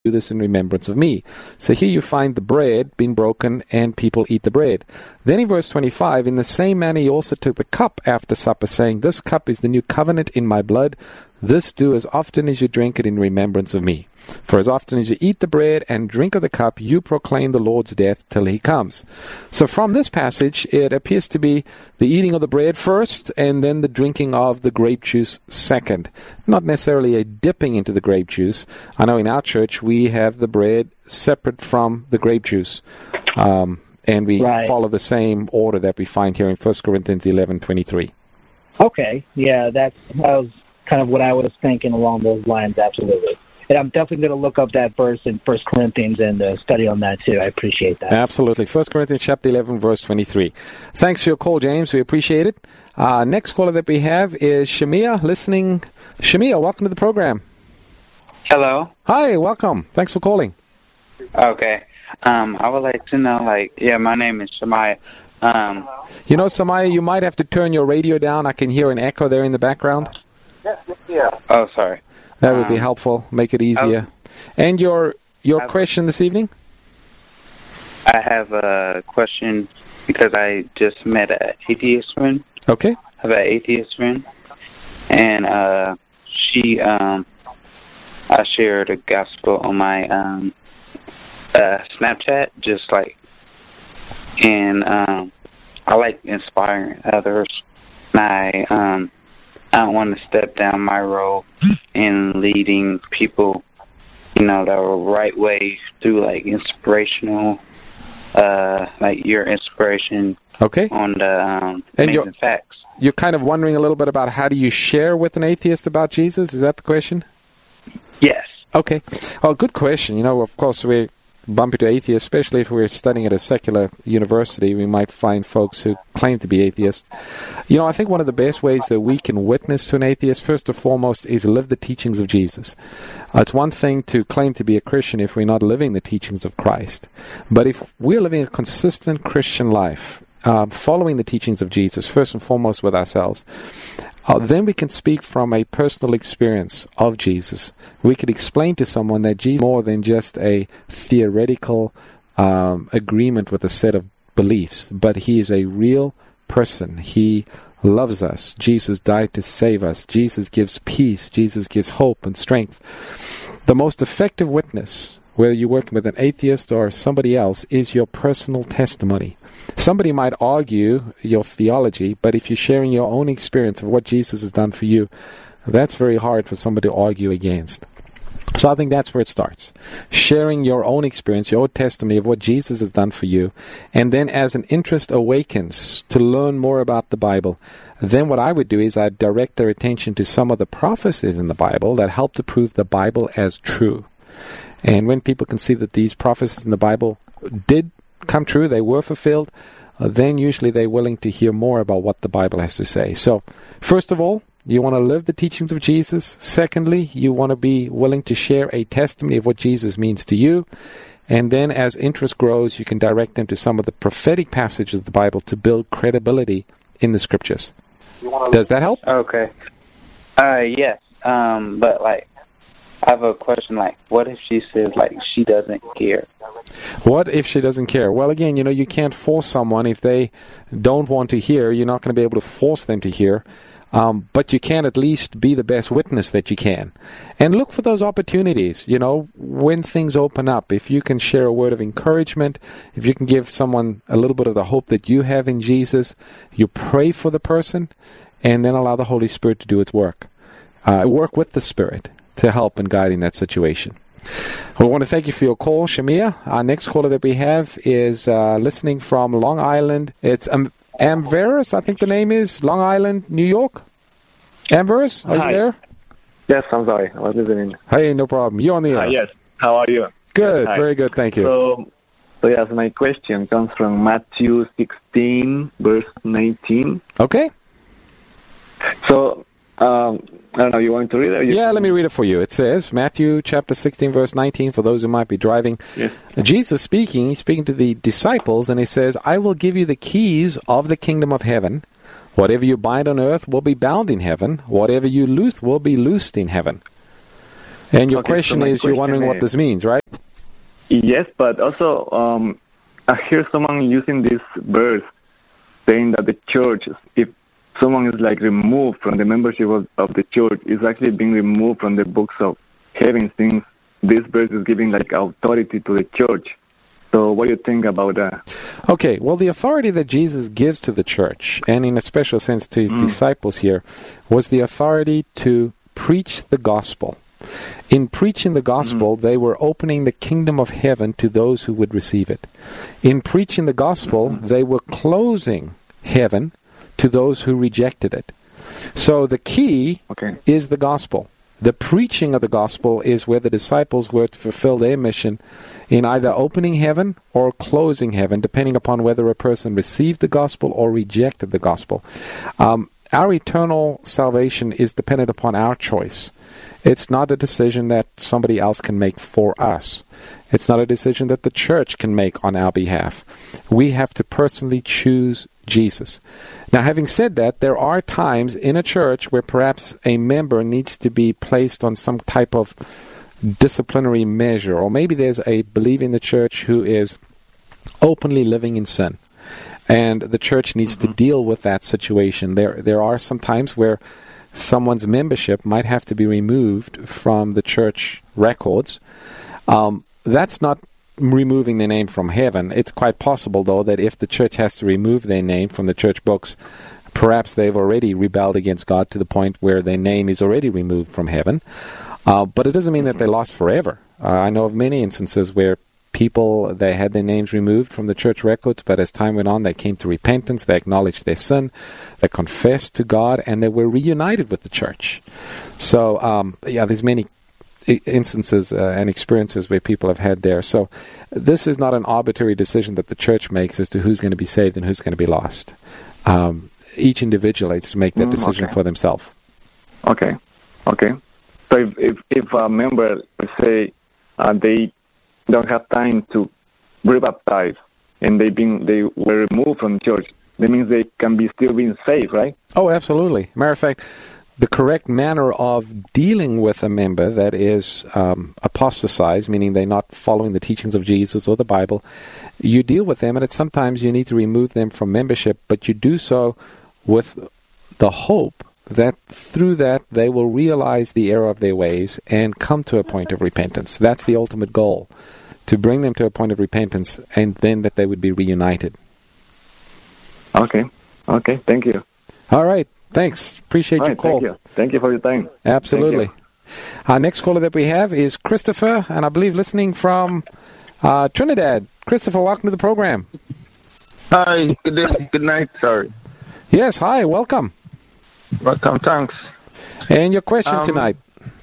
do this in remembrance of me. So here you find the bread being broken and people eat the bread. Then in verse 25, in the same manner he also took the cup after supper, saying, this cup is the new covenant in my blood. This do as often as you drink it in remembrance of me. For as often as you eat the bread and drink of the cup, you proclaim the Lord's death till he comes. So from this passage, it appears to be the eating of the bread first and then the drinking of the grape juice second. Not necessarily a dipping into the grape juice. I know in our church we have the bread separate from the grape juice. And we follow the same order that we find here in 1 Corinthians 11:23. Okay, yeah, that was kind of what I was thinking along those lines, absolutely. And I'm definitely going to look up that verse in 1 Corinthians and study on that too. I appreciate that. Absolutely. 1 Corinthians chapter 11, verse 23. Thanks for your call, James. We appreciate it. Next caller that we have is Shamia listening. Shamia, welcome to the program. Hello. Hi, welcome. Thanks for calling. Okay. I would like to know, my name is Shamaya. Samaya, you might have to turn your radio down. I can hear an echo there in the background. Yeah. Oh, sorry. That would be helpful. Make it easier. And your question this evening? I have a question because I just met an atheist friend. Okay. I have an atheist friend. And I shared the gospel on my Snapchat, and I like inspiring others. And I don't want to step down my role in leading people, the right way through inspirational, your inspiration. Okay. On the amazing facts. You're kind of wondering a little bit about how do you share with an atheist about Jesus? Is that the question? Yes. Okay. Well, good question. Of course, we bump into atheists, especially if we're studying at a secular university. We might find folks who claim to be atheists. I think one of the best ways that we can witness to an atheist, first and foremost, is live the teachings of Jesus. It's one thing to claim to be a Christian if we're not living the teachings of Christ. But if we're living a consistent Christian life, following the teachings of Jesus, first and foremost with ourselves, then we can speak from a personal experience of Jesus. We could explain to someone that Jesus is more than just a theoretical agreement with a set of beliefs, but he is a real person. He loves us. Jesus died to save us. Jesus gives peace. Jesus gives hope and strength. The most effective witness, whether you're working with an atheist or somebody else, is your personal testimony. Somebody might argue your theology, but if you're sharing your own experience of what Jesus has done for you, that's very hard for somebody to argue against. So I think that's where it starts. Sharing your own experience, your own testimony of what Jesus has done for you. And then as an interest awakens to learn more about the Bible, then what I would do is I'd direct their attention to some of the prophecies in the Bible that help to prove the Bible as true. And when people can see that these prophecies in the Bible did come true, they were fulfilled, then usually they're willing to hear more about what the Bible has to say. So, first of all, you want to live the teachings of Jesus. Secondly, you want to be willing to share a testimony of what Jesus means to you. And then as interest grows, you can direct them to some of the prophetic passages of the Bible to build credibility in the Scriptures. Does that help? Okay. Yes. But I have a question, what if she says, she doesn't care? What if she doesn't care? Well, again, you can't force someone. If they don't want to hear, you're not going to be able to force them to hear. But you can at least be the best witness that you can. And look for those opportunities, when things open up. If you can share a word of encouragement, if you can give someone a little bit of the hope that you have in Jesus, you pray for the person, and then allow the Holy Spirit to do its work. Work with the Spirit to help and guide in that situation. We want to thank you for your call, Shamia. Our next caller that we have is listening from Long Island. It's Amveris, I think the name is, Long Island, New York. Amveris, are you there? Yes, I'm sorry. I was listening. Hey, no problem. You're on the air. Yes. How are you? Good. Yes, very good. Thank you. So yes, my question comes from Matthew 16, verse 19. Okay. So, I don't know, you want to read it? Yeah, let me read it for you. It says, Matthew chapter 16, verse 19, for those who might be driving. Yes. Jesus he's speaking to the disciples, and he says, I will give you the keys of the kingdom of heaven. Whatever you bind on earth will be bound in heaven. Whatever you loose will be loosed in heaven. And your Okay, question so my is, you're wondering what question this means, right? Yes, but also I hear someone using this verse saying that the church, if someone is like removed from the membership of the church, is actually being removed from the books of heaven, since this verse is giving like authority to the church. So what do you think about that? Okay, well, the authority that Jesus gives to the church, and in a special sense to his disciples here, was the authority to preach the gospel. In preaching the gospel, they were opening the kingdom of heaven to those who would receive it. In preaching the gospel, they were closing heaven to those who rejected it. So the key is the gospel. The preaching of the gospel is where the disciples were to fulfill their mission in either opening heaven or closing heaven, depending upon whether a person received the gospel or rejected the gospel. Our eternal salvation is dependent upon our choice. It's not a decision that somebody else can make for us. It's not a decision that the church can make on our behalf. We have to personally choose Jesus. Now, having said that, there are times in a church where perhaps a member needs to be placed on some type of disciplinary measure, or maybe there's a believer in the church who is openly living in sin, and the church needs to deal with that situation. There are some times where someone's membership might have to be removed from the church records. That's not removing their name from heaven. It's quite possible, though, that if the church has to remove their name from the church books, perhaps they've already rebelled against God to the point where their name is already removed from heaven. But it doesn't mean that they're lost forever. I know of many instances where people, they had their names removed from the church records, but as time went on, they came to repentance, they acknowledged their sin, they confessed to God, and they were reunited with the church. So, there's many instances and experiences where people have had there. So this is not an arbitrary decision that the church makes as to who's going to be saved and who's going to be lost. Each individual has to make that decision for themselves. Okay. So if a member, let's say, they don't have time to rebaptize, and they were removed from church, that means they can be still being saved, right? Oh, absolutely. Matter of fact, the correct manner of dealing with a member that is apostatized, meaning they're not following the teachings of Jesus or the Bible, you deal with them, and sometimes you need to remove them from membership, but you do so with the hope that through that they will realize the error of their ways and come to a point of repentance. That's the ultimate goal, to bring them to a point of repentance, and then that they would be reunited. Okay. Thank you. All right. Thanks. Appreciate your call. Thank you for your time. Absolutely. Our next caller that we have is Christopher, and I believe listening from Trinidad. Christopher, welcome to the program. Hi. Good day. Good night. Sorry. Yes. Hi. Welcome. Welcome. Thanks. And your question tonight?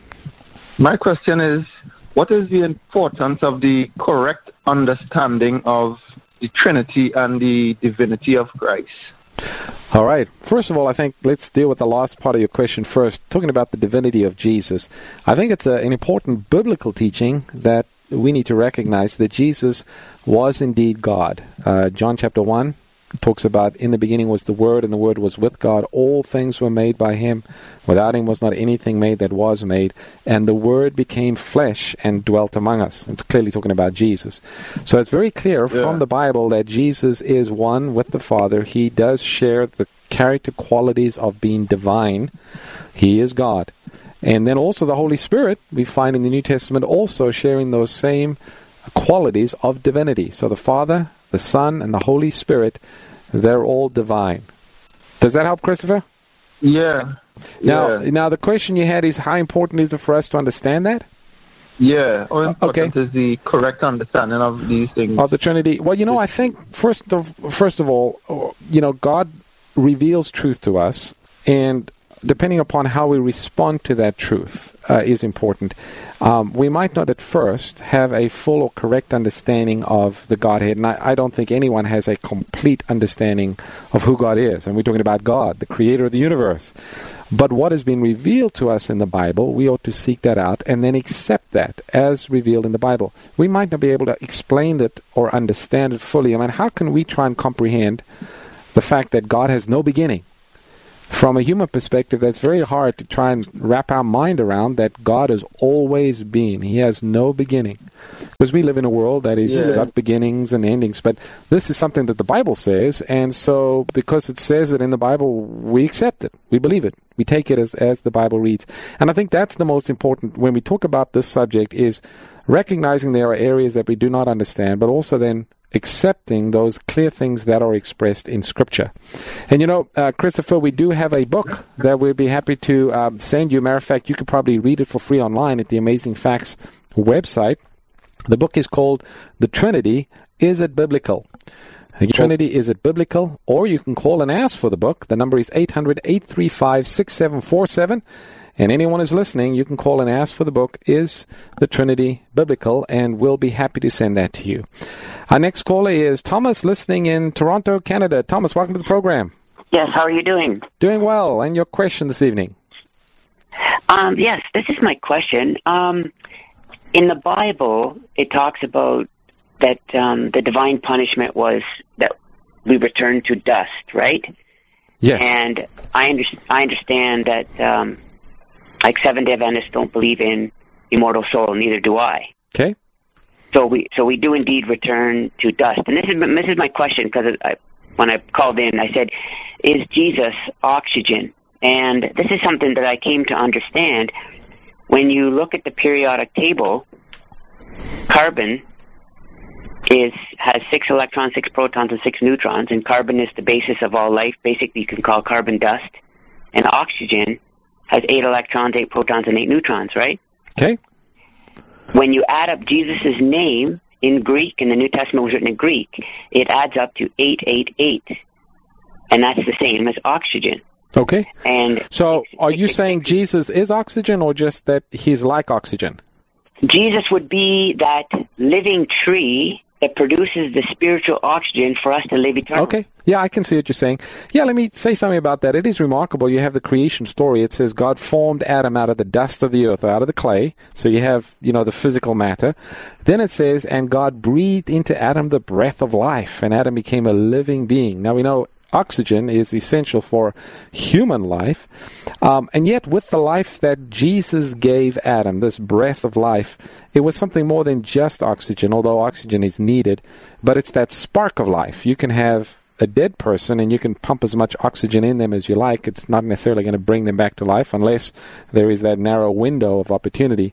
My question is, what is the importance of the correct understanding of the Trinity and the divinity of Christ? All right. First of all, I think let's deal with the last part of your question first, talking about the divinity of Jesus. I think it's an important biblical teaching that we need to recognize that Jesus was indeed God. John chapter 1 talks about, in the beginning was the Word, and the Word was with God. All things were made by Him. Without Him was not anything made that was made. And the Word became flesh and dwelt among us. It's clearly talking about Jesus. So it's very clear from the Bible that Jesus is one with the Father. He does share the character qualities of being divine. He is God. And then also the Holy Spirit, we find in the New Testament, also sharing those same qualities of divinity. So the Father, the Son, and the Holy Spirit, they're all divine. Does that help, Christopher? Yeah. Now the question you had is, how important is it for us to understand that? Yeah. How important is the correct understanding of these things? Of the Trinity. Well, I think first of all, God reveals truth to us, and depending upon how we respond to that truth is important. We might not at first have a full or correct understanding of the Godhead, and I don't think anyone has a complete understanding of who God is. And we're talking about God, the creator of the universe. But what has been revealed to us in the Bible, we ought to seek that out and then accept that as revealed in the Bible. We might not be able to explain it or understand it fully. I mean, how can we try and comprehend the fact that God has no beginning? from a human perspective, that's very hard to try and wrap our mind around, that God has always been. He has no beginning. Because we live in a world that is got beginnings and endings. But this is something that the Bible says, and so because it says it in the Bible, we accept it. We believe it. We take it as the Bible reads. And I think that's the most important when we talk about this subject, is recognizing there are areas that we do not understand, but also then accepting those clear things that are expressed in Scripture. And Christopher, we do have a book that we'll be happy to send you. Matter of fact, you could probably read it for free online at the Amazing Facts website. The book is called The Trinity, Is It Biblical? The Trinity, Is It Biblical? Or you can call and ask for the book. The number is 800-835-6747. And anyone who's listening, you can call and ask for the book, Is the Trinity Biblical? And we'll be happy to send that to you. Our next caller is Thomas, listening in Toronto, Canada. Thomas, welcome to the program. Yes, how are you doing? Doing well. And your question this evening? Yes, this is my question. In the Bible, it talks about that the divine punishment was that we return to dust, right? Yes. And I understand that, like Seventh-day Adventists don't believe in immortal soul, neither do I. Okay. So we do indeed return to dust. And this is my question, because when I called in, I said, is Jesus oxygen? And this is something that I came to understand. When you look at the periodic table, carbon has 6 electrons, 6 protons, and 6 neutrons, and carbon is the basis of all life. Basically, you can call carbon dust. And oxygen has 8 electrons, 8 protons, and 8 neutrons, right? Okay. When you add up Jesus' name in Greek, and the New Testament was written in Greek, it adds up to 888. And that's the same as oxygen. Okay. And so are you saying Jesus is oxygen, or just that he's like oxygen? Jesus would be that living tree that produces the spiritual oxygen for us to live eternally. Okay. Yeah, I can see what you're saying. Yeah, let me say something about that. It is remarkable. You have the creation story. It says God formed Adam out of the dust of the earth, out of the clay. So you have, the physical matter. Then it says, and God breathed into Adam the breath of life, and Adam became a living being. Now we know oxygen is essential for human life. And yet with the life that Jesus gave Adam, this breath of life, it was something more than just oxygen, although oxygen is needed. But it's that spark of life. You can have a dead person and you can pump as much oxygen in them as you like. It's not necessarily going to bring them back to life unless there is that narrow window of opportunity.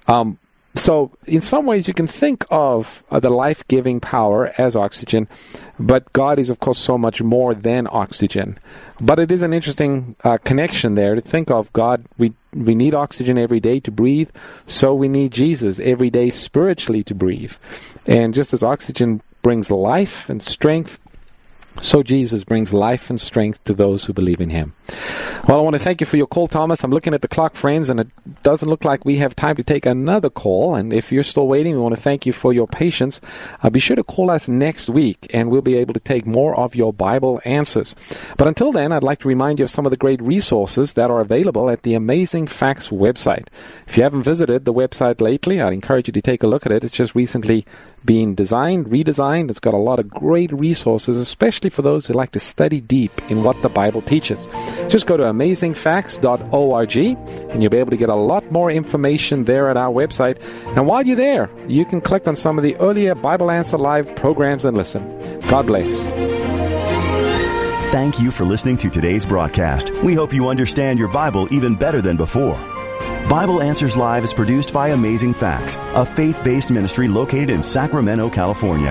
So in some ways you can think of the life-giving power as oxygen, but God is, of course, so much more than oxygen. But it is an interesting connection there to think of. God, we need oxygen every day to breathe, so we need Jesus every day spiritually to breathe. And just as oxygen brings life and strength, so Jesus brings life and strength to those who believe in him. Well, I want to thank you for your call, Thomas. I'm looking at the clock, friends, and it doesn't look like we have time to take another call. And if you're still waiting, we want to thank you for your patience. Be sure to call us next week, and we'll be able to take more of your Bible answers. But until then, I'd like to remind you of some of the great resources that are available at the Amazing Facts website. If you haven't visited the website lately, I'd encourage you to take a look at it. It's just recently been redesigned. It's got a lot of great resources, especially for those who like to study deep in what the Bible teaches. Just go to amazingfacts.org and you'll be able to get a lot more information there at our website. And while you're there, you can click on some of the earlier Bible Answer Live programs and listen. God bless. Thank you for listening to today's broadcast. We hope you understand your Bible even better than before. Bible Answers Live is produced by Amazing Facts, a faith-based ministry located in Sacramento, California.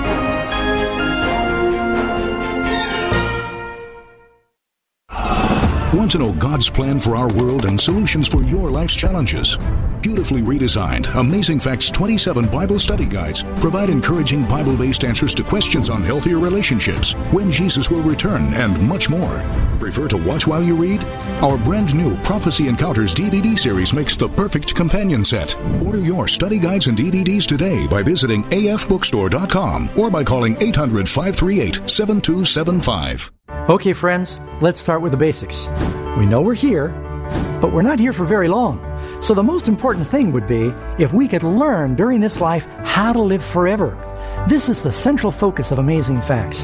Want to know God's plan for our world and solutions for your life's challenges? Beautifully redesigned, Amazing Facts 27 Bible study guides provide encouraging Bible-based answers to questions on healthier relationships, when Jesus will return, and much more. Prefer to watch while you read? Our brand new Prophecy Encounters DVD series makes the perfect companion set. Order your study guides and DVDs today by visiting afbookstore.com or by calling 800-538-7275. Okay, friends, let's start with the basics. We know we're here, but we're not here for very long. So the most important thing would be if we could learn during this life how to live forever. This is the central focus of Amazing Facts.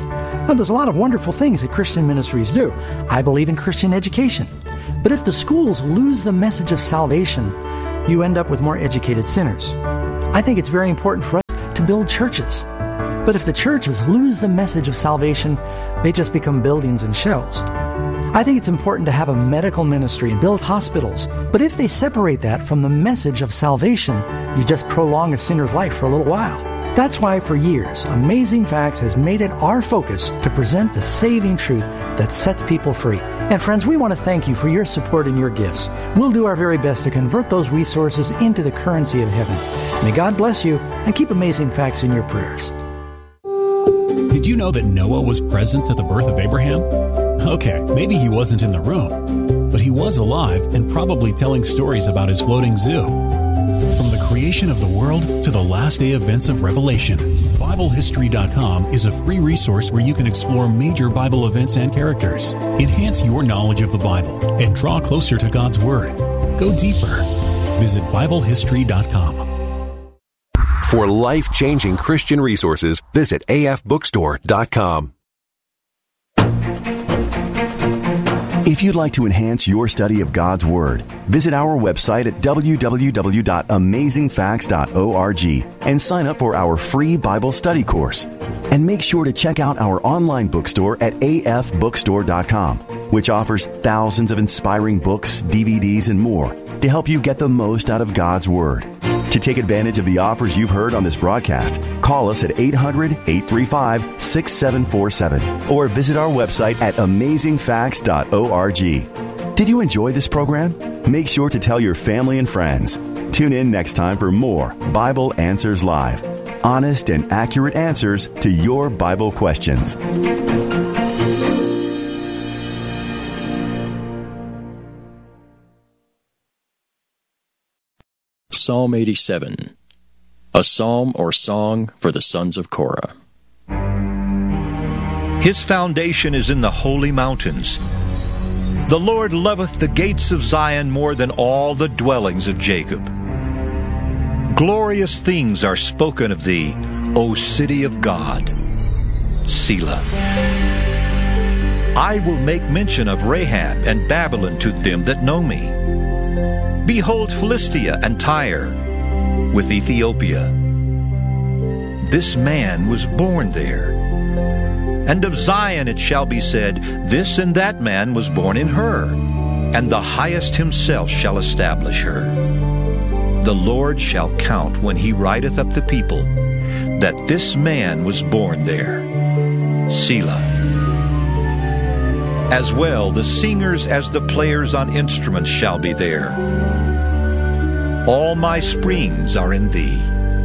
Now, there's a lot of wonderful things that Christian ministries do. I believe in Christian education. But if the schools lose the message of salvation, you end up with more educated sinners. I think it's very important for us to build churches. But if the churches lose the message of salvation, they just become buildings and shells. I think it's important to have a medical ministry and build hospitals. But if they separate that from the message of salvation, you just prolong a sinner's life for a little while. That's why for years, Amazing Facts has made it our focus to present the saving truth that sets people free. And friends, we want to thank you for your support and your gifts. We'll do our very best to convert those resources into the currency of heaven. May God bless you and keep Amazing Facts in your prayers. Did you know that Noah was present at the birth of Abraham? Okay, maybe he wasn't in the room, but he was alive and probably telling stories about his floating zoo. From the creation of the world to the last day events of Revelation, BibleHistory.com is a free resource where you can explore major Bible events and characters, enhance your knowledge of the Bible, and draw closer to God's Word. Go deeper. Visit BibleHistory.com. For life-changing Christian resources, visit afbookstore.com. If you'd like to enhance your study of God's Word, visit our website at www.amazingfacts.org and sign up for our free Bible study course. And make sure to check out our online bookstore at afbookstore.com, which offers thousands of inspiring books, DVDs, and more to help you get the most out of God's Word. To take advantage of the offers you've heard on this broadcast, call us at 800-835-6747 or visit our website at amazingfacts.org. Did you enjoy this program? Make sure to tell your family and friends. Tune in next time for more Bible Answers Live. Honest and accurate answers to your Bible questions. Psalm 87, a psalm or song for the sons of Korah. His foundation is in the holy mountains. The Lord loveth the gates of Zion more than all the dwellings of Jacob. Glorious things are spoken of thee, O city of God. Selah. I will make mention of Rahab and Babylon to them that know me. Behold Philistia and Tyre, with Ethiopia. This man was born there. And of Zion it shall be said, this and that man was born in her, and the highest himself shall establish her. The Lord shall count when he writeth up the people, that this man was born there. Selah. As well the singers as the players on instruments shall be there. All my springs are in thee.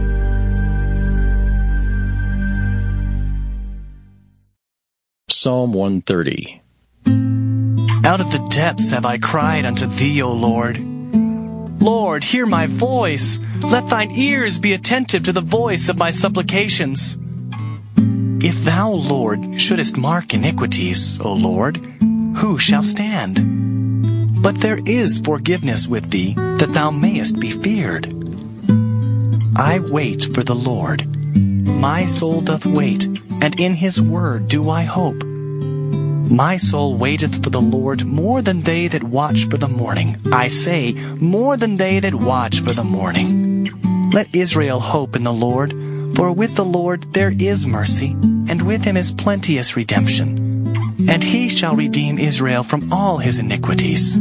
Psalm 130. Out of the depths have I cried unto thee, O Lord. Lord, hear my voice. Let thine ears be attentive to the voice of my supplications. If thou, Lord, shouldest mark iniquities, O Lord, who shall stand? But there is forgiveness with thee, that thou mayest be feared. I wait for the Lord. My soul doth wait, and in his word do I hope. My soul waiteth for the Lord more than they that watch for the morning. I say, more than they that watch for the morning. Let Israel hope in the Lord, for with the Lord there is mercy, and with him is plenteous redemption. And he shall redeem Israel from all his iniquities.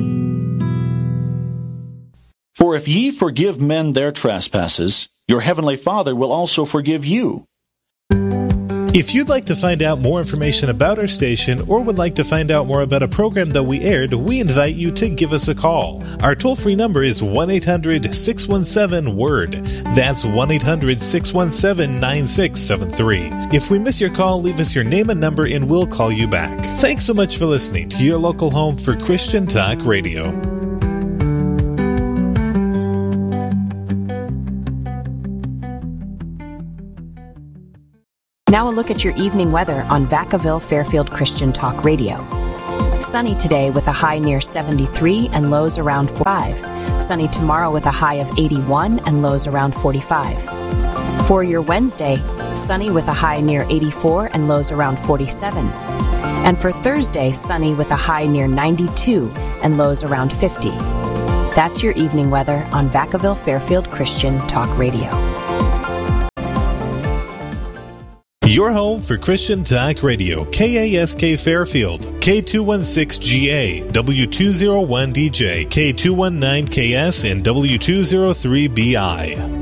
For if ye forgive men their trespasses, your heavenly Father will also forgive you. If you'd like to find out more information about our station or would like to find out more about a program that we aired, we invite you to give us a call. Our toll-free number is 1-800-617-WORD. That's 1-800-617-9673. If we miss your call, leave us your name and number and we'll call you back. Thanks so much for listening to your local home for Christian Talk Radio. Now a look at your evening weather on Vacaville Fairfield Christian Talk Radio. Sunny today with a high near 73 and lows around 45. Sunny tomorrow with a high of 81 and lows around 45. For your Wednesday, sunny with a high near 84 and lows around 47. And for Thursday, sunny with a high near 92 and lows around 50. That's your evening weather on Vacaville Fairfield Christian Talk Radio. Your home for Christian Talk Radio, KASK Fairfield, K216GA, W201DJ, K219KS, and W203BI.